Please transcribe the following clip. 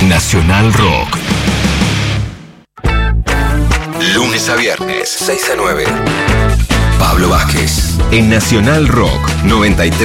Nacional Rock. Lunes a viernes, 6 a 9. Pablo Vázquez, en Nacional Rock 93.